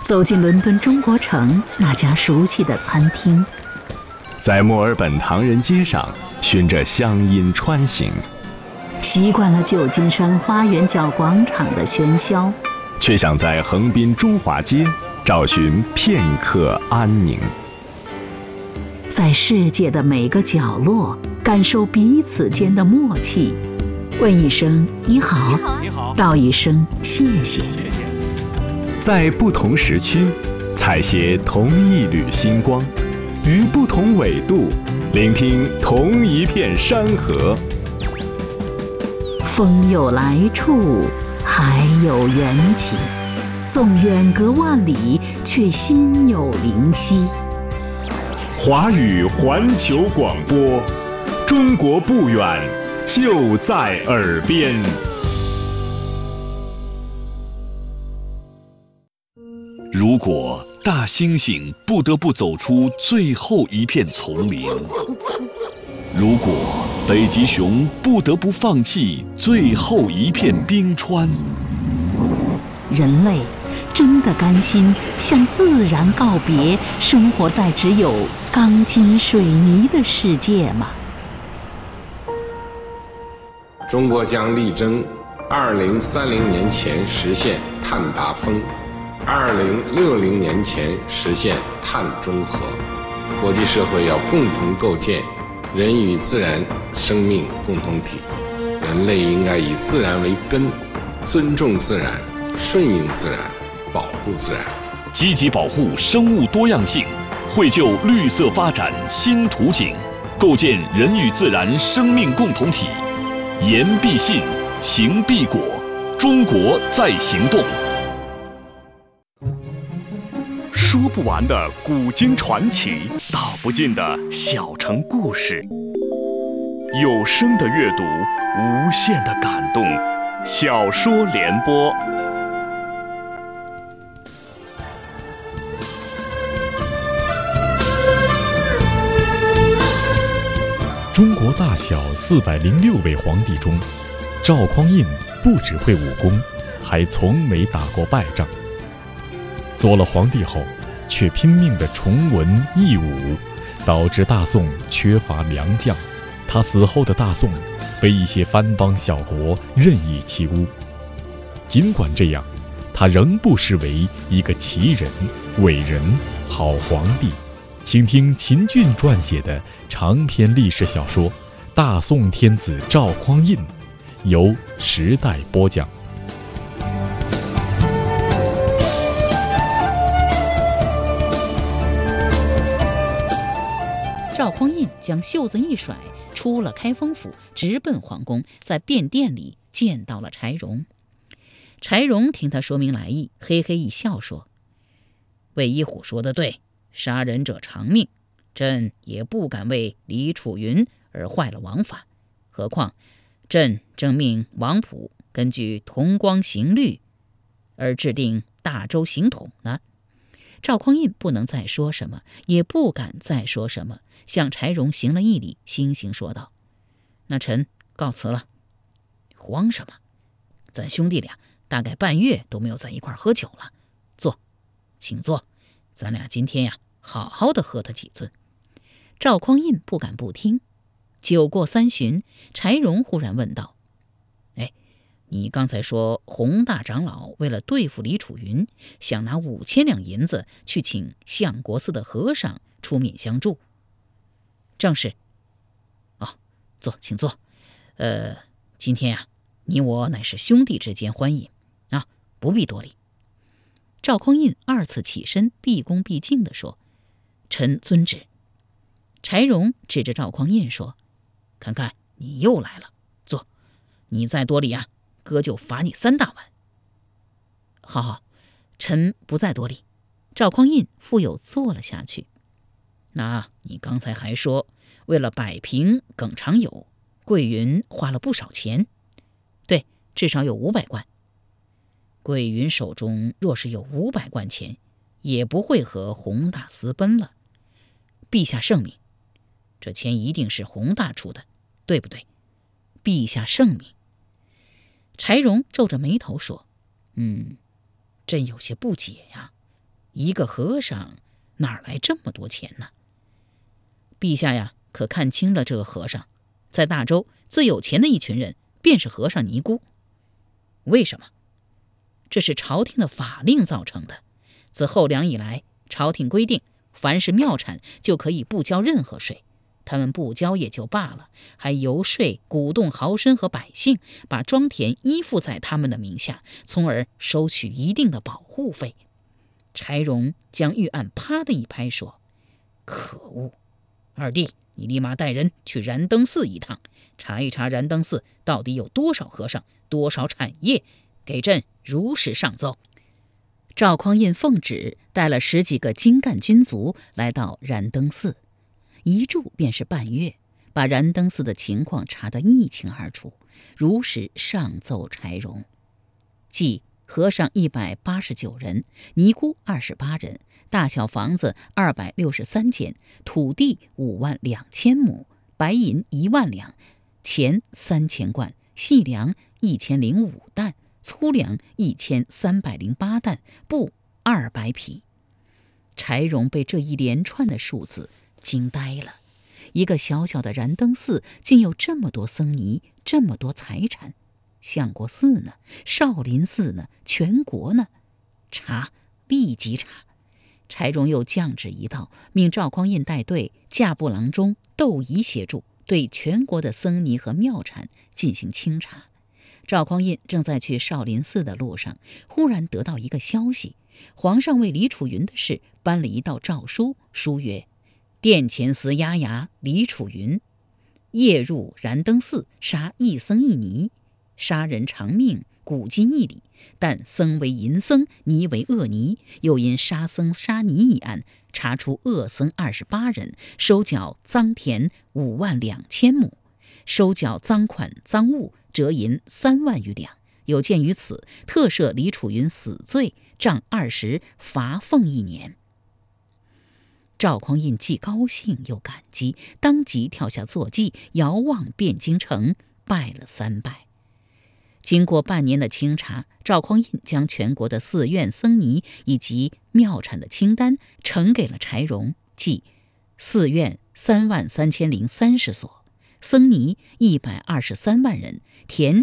走进伦敦中国城那家熟悉的餐厅， 在墨尔本唐人街上循着乡音穿行， 习惯了旧金山花园角广场的喧嚣， 却想在横滨中华街找寻片刻安宁。 在世界的每个角落感受彼此间的默契，问一声你好，道一声谢谢。 在不同时区采撷同一缕星光，于不同纬度聆听同一片山河。 风有来处，海有缘起，纵远隔万里，却心有灵犀。 华语环球广播，中国不远，就在耳边。 如果大猩猩不得不走出最后一片丛林，如果北极熊不得不放弃最后一片冰川， 人类真的甘心向自然告别，生活在只有钢筋水泥的世界吗？ 中国将力争2030年前实现碳达峰，2060年前实现碳中和。国际社会要共同构建人与自然生命共同体，人类应该以自然为根，尊重自然，顺应自然，保护自然， 积极保护生物多样性，绘就绿色发展新图景，构建人与自然生命共同体。言必信，行必果，中国在行动。 说不完的古今传奇，道不尽的小城故事，有声的阅读，无限的感动。小说联播。 中国大小406位皇帝中，赵匡胤不只会武功，还从没打过败仗。做了皇帝后，却拼命地崇文抑武，导致大宋缺乏良将。他死后的大宋被一些藩邦小国任意欺侮。尽管这样，他仍不失为一个奇人、伟人、好皇帝。请听秦俊撰写的长篇历史小说《大宋天子赵匡胤》，由时代播讲。 赵匡胤将袖子一甩，出了开封府，直奔皇宫，在便殿里见到了柴荣。柴荣听他说明来意，嘿嘿一笑说：“魏一虎说得对，杀人者偿命，朕也不敢为李楚云而坏了王法，何况朕正命王溥根据同光刑律而制定大周刑统呢。”赵匡胤不能再说什么，也不敢再说什么，向柴荣行了一礼，悻悻说道：“那臣告辞了。”“慌什么？咱兄弟俩大概半月都没有在一块喝酒了。坐，请坐，咱俩今天呀，好好的喝他几樽。”赵匡胤不敢不听。酒过3巡，柴荣忽然问道：“你刚才说洪大长老为了对付李楚云，想拿5000两银子去请相国寺的和尚出面相助。”“正是。”“哦，坐，请坐。今天呀，你我乃是兄弟之间欢饮啊，不必多礼。”赵匡胤2次起身，毕恭毕敬地说：“臣遵旨。”柴荣指着赵匡胤说：“看看你又来了，坐，你再多礼啊，哥就罚你3大碗。”“好好，臣不再多礼。”赵匡胤复又坐了下去。“那你刚才还说，为了摆平耿长友，桂云花了不少钱。”“对，至少有500贯。”“桂云手中若是有500贯钱，也不会和洪大私奔了。陛下圣明，这钱一定是洪大出的，对不对？陛下圣明。”柴荣皱着眉头说：“朕有些不解呀。 一个和尚哪来这么多钱呢？陛下呀，可看清了这个和尚，在大周最有钱的一群人便是和尚尼姑。为什么？这是朝廷的法令造成的。自后梁以来，朝廷规定，凡是庙产就可以不交任何税。他们不交也就罢了，还游说鼓动豪绅和百姓把庄田依附在他们的名下，从而收取一定的保护费。柴荣将御案啪的一拍，说：可恶！二弟，你立马带人去燃灯寺一趟，查一查燃灯寺到底有多少和尚，多少产业，给朕如实上奏。赵匡胤奉旨，带了10几个精干军卒来到燃灯寺，一住便是半月，把燃灯寺的情况查得一清二楚，如实上奏柴荣。即和尚189人，尼姑28人，大小房子263间，土地52000亩，白银1万两，钱3000贯，细粮1005担，粗粮1308担，布200匹。柴荣被这一连串的数字惊呆了，一个小小的燃灯寺竟有这么多僧尼，这么多财产。相国寺呢？少林寺呢？全国呢？查，立即查！柴荣又降旨一道，命赵匡胤带队，驾部郎中窦仪协助，对全国的僧尼和庙产进行清查。赵匡胤正在去少林寺的路上，忽然得到一个消息，皇上为李楚云的事颁了一道诏书，书曰：殿前司押牙李楚云夜入燃灯寺，杀一僧一尼，杀人偿命，古今1理，但僧为淫僧，尼为恶尼，又因杀僧杀尼一案，查出恶僧28人，收缴赃田52000亩，收缴赃款赃物折银3万余两。有鉴于此，特赦李楚云死罪，杖20，罚俸1年。赵匡胤既高兴又感激，当即跳下坐骑，遥望汴京城，拜了3拜。经过半年的清查，赵匡胤将全国的寺院僧尼以及庙产的清单呈给了柴荣，即寺院33030所，僧尼123万人，田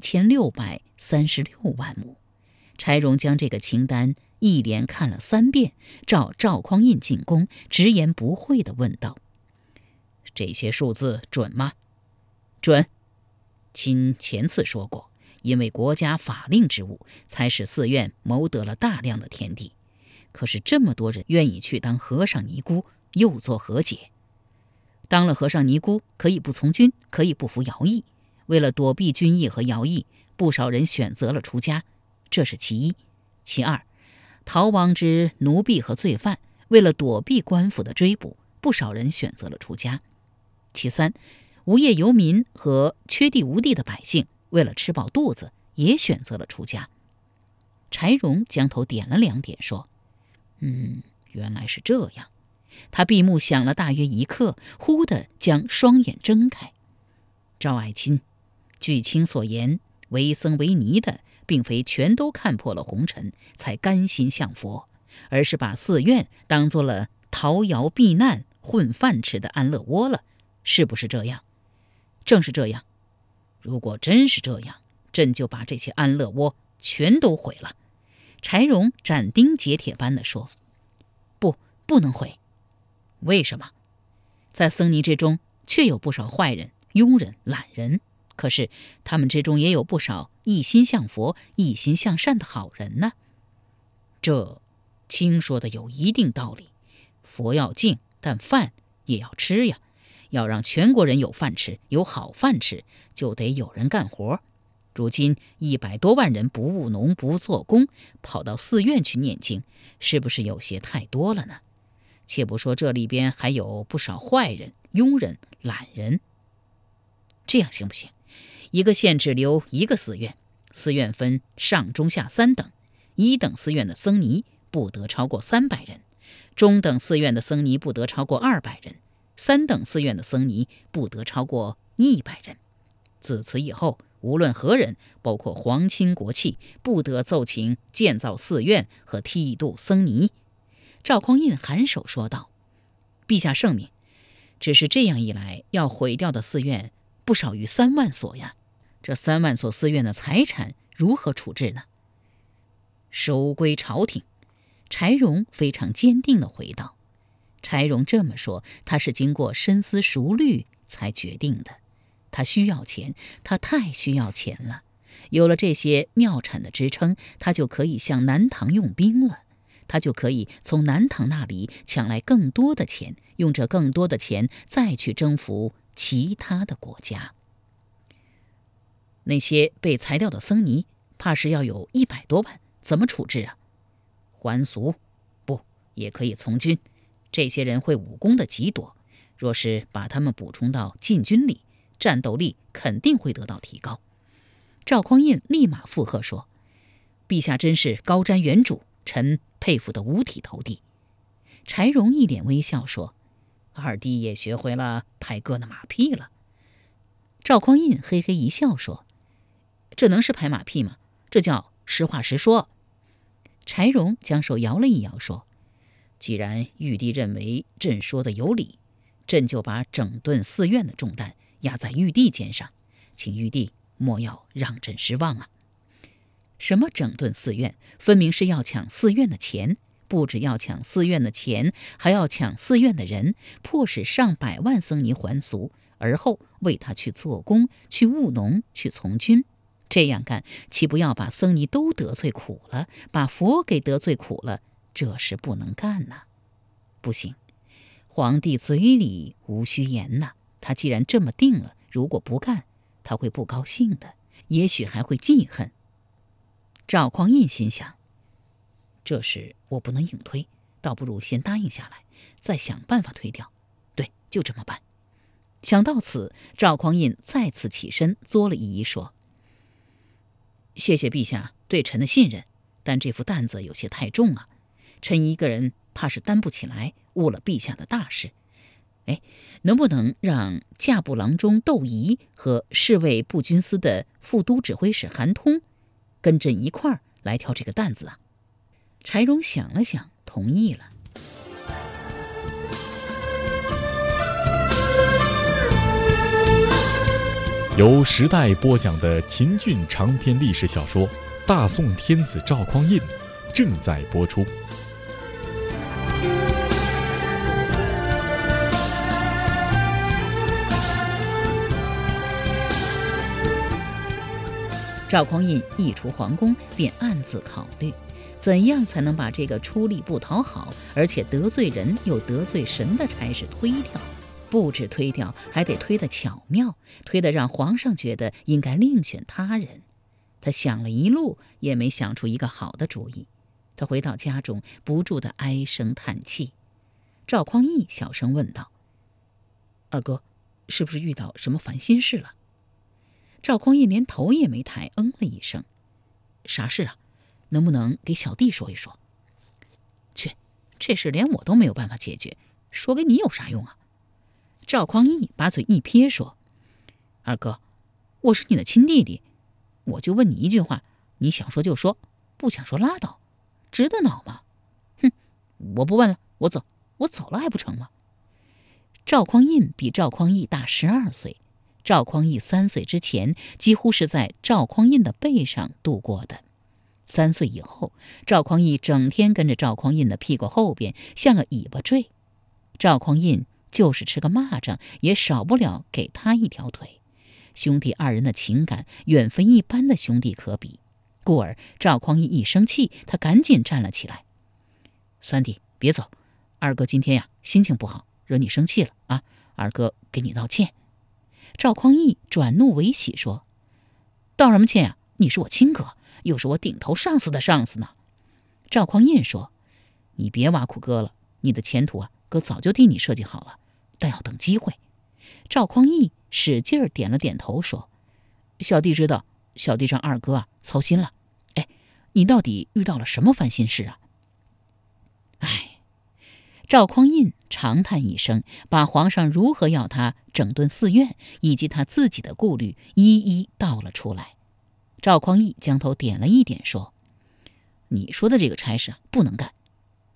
1636万亩。柴荣将这个清单一连看了3遍，照赵匡胤进宫，直言不讳地问道：这些数字准吗？准。亲前次说过，因为国家法令之物，才使寺院谋得了大量的田地。可是这么多人愿意去当和尚尼姑，又作何解？当了和尚尼姑，可以不从军，可以不服徭役。为了躲避军役和徭役，不少人选择了出家，这是其一。其二，逃亡之奴婢和罪犯，为了躲避官府的追捕，不少人选择了出家。其三，无业游民和缺地无地的百姓，为了吃饱肚子，也选择了出家。柴荣将头点了2点，说：原来是这样。他闭目想了大约1刻，忽地将双眼睁开。赵爱卿，据卿所言，为僧为尼的并非全都看破了红尘才甘心向佛，而是把寺院当作了逃谣避难混饭吃的安乐窝了，是不是这样？正是这样。如果真是这样，朕就把这些安乐窝全都毁了。柴荣斩钉截铁般地说：不能毁。为什么？在僧尼之中确有不少坏人、庸人、懒人，可是他们之中也有不少一心向佛、一心向善的好人呢。这卿说的有一定道理，佛要敬，但饭也要吃呀。要让全国人有饭吃，有好饭吃，就得有人干活。如今100多万人不务农不做工，跑到寺院去念经，是不是有些太多了呢？且不说这里边还有不少坏人、庸人、懒人。这样行不行？一个县只留1个寺院，寺院分上中下3等，1等寺院的僧尼不得超过300人，中等寺院的僧尼不得超过200人，3等寺院的僧尼不得超过100人。自此以后，无论何人，包括皇亲国戚，不得奏请建造寺院和剃度僧尼， 赵匡胤颔首说道：“陛下圣明，只是这样一来，要毁掉的寺院不少于3万所呀。这3万所寺院的财产如何处置呢？”收归朝廷。柴荣非常坚定地回道。柴荣这么说，他是经过深思熟虑才决定的。他需要钱，他太需要钱了。有了这些庙产的支撑，他就可以向南唐用兵了。他就可以从南唐那里抢来更多的钱，用这更多的钱再去征服其他的国家。那些被裁掉的僧尼，怕是要有100多万，怎么处置啊？还俗？不，也可以从军。这些人会武功的极多，若是把他们补充到禁军里，战斗力肯定会得到提高。赵匡胤立马附和说：“陛下真是高瞻远瞩，臣佩服得五体投地。”柴荣一脸微笑说：“二弟也学会了拍哥的马屁了。”赵匡胤嘿嘿一笑说：“这能是拍马屁吗？这叫实话实说。”柴荣将手摇了一摇说：“既然玉帝认为朕说的有理，朕就把整顿寺院的重担压在玉帝肩上，请玉帝莫要让朕失望啊！”什么整顿寺院？分明是要抢寺院的钱，不只要抢寺院的钱，还要抢寺院的人，迫使上百万僧尼还俗，而后为他去做工、去务农、去从军。这样干，岂不要把僧尼都得罪苦了，把佛给得罪苦了？这是不能干呐！不行，皇帝嘴里无虚言呐。他既然这么定了，如果不干，他会不高兴的，也许还会记恨。赵匡胤心想，这事我不能硬推，倒不如先答应下来，再想办法推掉。对，就这么办。想到此，赵匡胤再次起身作了一揖说：“谢谢陛下对臣的信任，但这副担子有些太重啊，臣一个人怕是担不起来，误了陛下的大事。能不能让驾部郎中窦仪和侍卫步军司的副都指挥使韩通跟朕一块儿来挑这个担子啊？”柴荣想了想，同意了。 由时代播讲的秦俊长篇历史小说《大宋天子赵匡胤》正在播出。 赵匡胤一出皇宫，便暗自考虑，怎样才能把这个出力不讨好，而且得罪人又得罪神的差事推掉。不止推掉，还得推得巧妙，推得让皇上觉得应该另选他人。他想了一路，也没想出一个好的主意。他回到家中，不住地唉声叹气。赵匡胤小声问道：“二哥，是不是遇到什么烦心事了？”赵匡胤连头也没抬，嗯了一声：“啥事啊？能不能给小弟说一说？”“去，这事连我都没有办法解决，说给你有啥用啊？”赵匡胤把嘴一撇说：“二哥，我是你的亲弟弟，我就问你一句话，你想说就说，不想说拉倒，值得恼吗？”“哼，我不问了，我走了还不成吗？”赵匡胤比赵匡义大12岁，赵匡义3岁之前几乎是在赵匡胤的背上度过的。3岁以后，赵匡义整天跟着赵匡胤的屁股后边，像个尾巴坠。赵匡胤就是吃个蚂蚱，也少不了给他一条腿。兄弟二人的情感远非一般的兄弟可比，故而赵匡胤一生气，他赶紧站了起来：“三弟，别走，二哥今天呀心情不好，惹你生气了啊，二哥给你道歉。”赵匡胤转怒为喜说：“道什么歉呀？你是我亲哥，又是我顶头上司的上司呢。”赵匡胤说：“你别挖苦哥了，你的前途啊，哥早就替你设计好了，但要等机会。”赵匡胤使劲儿点了点头说：“小弟知道，小弟让二哥啊操心了。你到底遇到了什么烦心事啊？”赵匡胤长叹一声，把皇上如何要他整顿寺院以及他自己的顾虑一一道了出来。赵匡胤将头点了一点说：“你说的这个差事啊，不能干。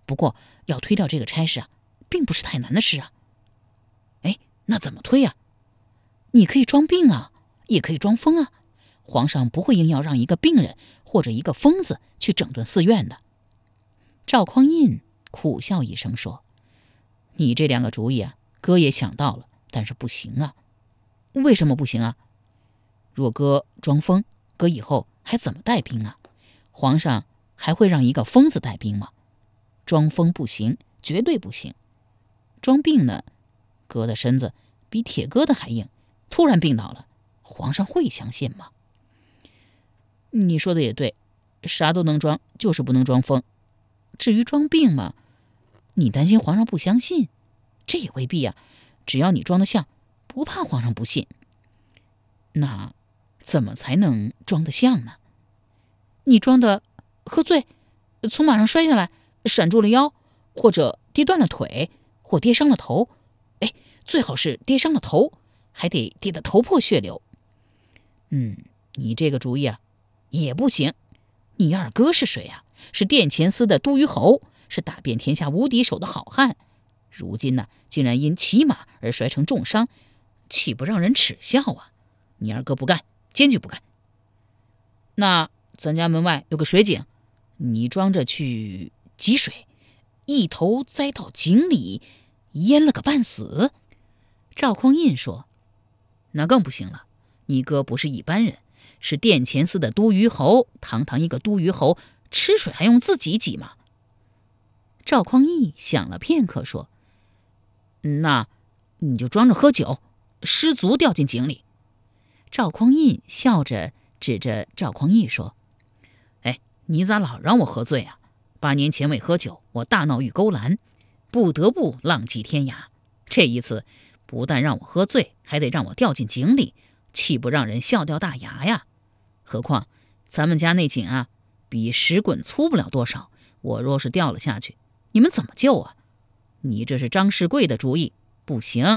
不过要推掉这个差事啊，并不是太难的事啊。哎，那怎么推啊？你可以装病啊，也可以装疯啊。皇上不会硬要让一个病人或者一个疯子去整顿寺院的。赵匡胤苦笑一声说：“你这2个主意啊，哥也想到了，但是不行啊。”为什么不行啊？若哥装疯，哥以后还怎么带兵啊？皇上还会让一个疯子带兵吗？装疯不行，绝对不行。装病呢，哥的身子比铁疙瘩还硬，突然病倒了，皇上会相信吗？你说的也对，啥都能装，就是不能装疯。至于装病嘛，你担心皇上不相信，这也未必啊。只要你装得像，不怕皇上不信。那怎么才能装得像呢？你装的喝醉，从马上摔下来，闪住了腰，或者跌断了腿，或跌伤了头。哎，最好是跌伤了头，还得跌得头破血流。你这个主意啊，也不行。你二哥是谁啊？是殿前司的都虞侯，是打遍天下无敌手的好汉。如今呢，竟然因骑马而摔成重伤，岂不让人耻笑啊？你二哥不干，坚决不干。那咱家门外有个水井，你装着去汲水，一头栽到井里，淹了个半死。赵匡胤说：“那更不行了，你哥不是一般人，是殿前司的都虞侯，堂堂一个都虞侯，吃水还用自己挤吗？”赵匡胤想了片刻说：“那你就装着喝酒，失足掉进井里。”赵匡胤笑着指着赵匡胤说：“哎，你咋老让我喝醉啊？8年前为喝酒，我大闹玉勾栏，不得不浪迹天涯。这一次不但让我喝醉，还得让我掉进井里，岂不让人笑掉大牙呀？何况咱们家那井啊，比石滚粗不了多少，我若是掉了下去，你们怎么救啊？你这是张世贵的主意，不行。”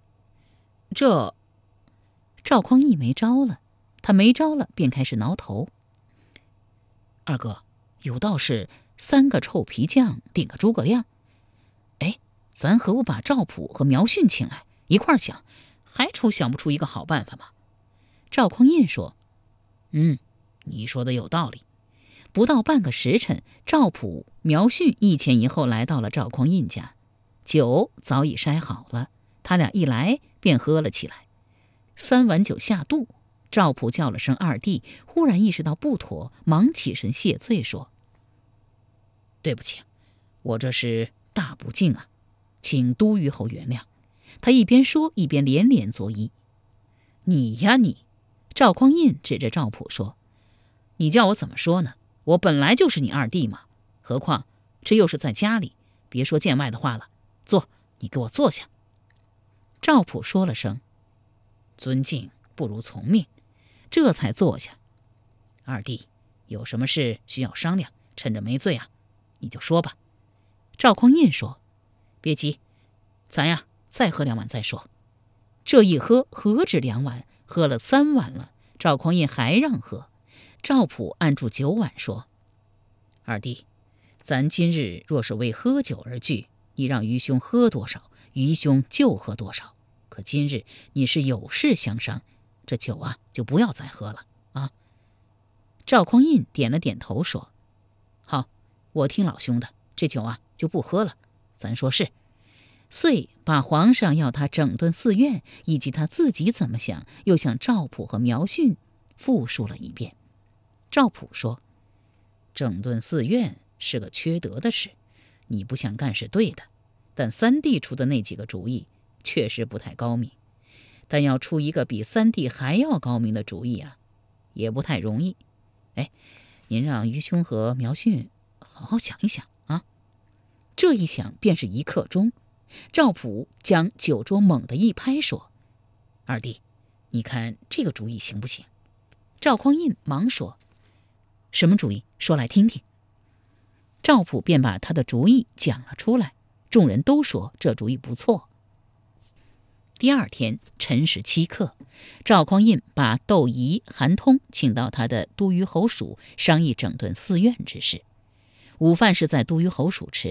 赵匡胤没招了，他没招了，便开始挠头。二哥，有道是3个臭皮匠顶个诸葛亮。哎，咱何不把赵普和苗训请来一块儿想，还愁想不出一个好办法吗？赵匡胤说：“你说的有道理。”不到半个时辰，赵普、苗训一前一后来到了赵匡胤家，酒早已筛好了，他俩一来便喝了起来。3碗酒下肚，赵普叫了声二弟，忽然意识到不妥，忙起身谢罪说：“对不起，我这是大不敬啊，请都虞侯原谅。”他一边说一边连连作揖。“你呀你！”赵匡胤指着赵普说：“你叫我怎么说呢？我本来就是你二弟嘛，何况这又是在家里，别说见外的话了。坐，你给我坐下。”赵普说了声：“尊敬不如从命”，这才坐下。“二弟，有什么事需要商量，趁着没醉啊，你就说吧。”赵匡胤说：“别急，咱呀再喝2碗再说。”这一喝何止2碗，喝了3碗了。赵匡胤还让喝。赵普按住酒碗说：“二弟，咱今日若是为喝酒而聚，你让于兄喝多少，于兄就喝多少。可今日你是有事相商，这酒啊就不要再喝了啊。”赵匡胤点了点头说：“好，我听老兄的，这酒啊就不喝了，咱说是。”遂把皇上要他整顿寺院，以及他自己怎么想，又向赵普和苗训复述了一遍。赵普说：“整顿寺院是个缺德的事，你不想干是对的，但三弟出的那几个主意确实不太高明，但要出一个比三弟还要高明的主意啊，也不太容易。哎，您让于兄和苗训好好想一想啊。”这一想便是1刻钟。赵普将酒桌猛地一拍说：“二弟，你看这个主意行不行？”赵匡胤忙说：“什么主意？说来听听。”赵普便把他的主意讲了出来，众人都说这主意不错。第2天辰时7刻，赵匡胤把窦仪、韩通请到他的都虞侯署，商议整顿寺院之事。午饭是在都虞侯署吃的，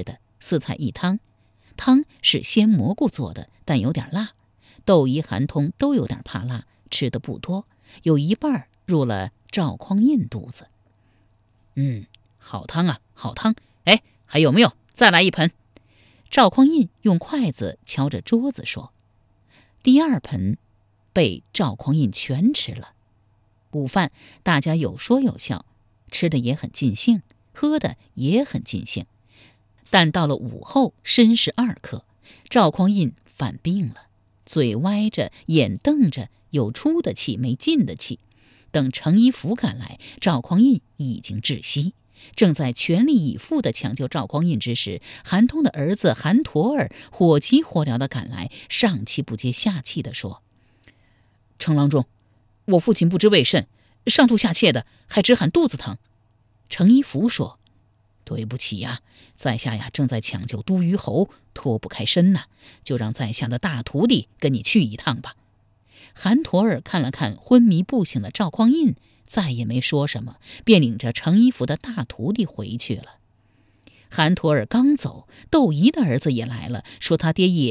4菜1汤。汤是鲜蘑菇做的，但有点辣。窦仪、韩通都有点怕辣，吃的不多，有一半入了赵匡胤肚子。好汤啊，好汤！哎，还有没有？再来一盆。赵匡胤用筷子敲着桌子说。第2盆被赵匡胤全吃了。午饭大家有说有笑，吃的也很尽兴，喝的也很尽兴。但到了午后申时2刻，赵匡胤犯病了，嘴歪着，眼瞪着，有出的气没进的气。等程一福赶来，赵匡胤已经窒息。正在全力以赴地抢救赵匡胤之时，韩通的儿子韩佗儿火急火燎地赶来，上气不接下气地说：“程郎中，我父亲不知为甚，上吐下泻的，还直喊肚子疼。”程一福说：“对不起呀，在下呀正在抢救都虞侯，脱不开身呐，就让在下的大徒弟跟你去一趟吧。”韩佗儿看了看昏迷不醒的赵匡胤，再也没说什么，便领着程一福的大徒弟回去了。韩佗儿刚走，窦仪的儿子也来了，说他爹也